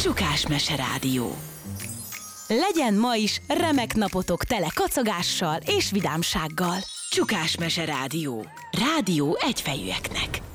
Csukás Mese Rádió. Legyen ma is remek napotok tele kacagással és vidámsággal. Csukás Mese Rádió. Rádió egyfejűeknek.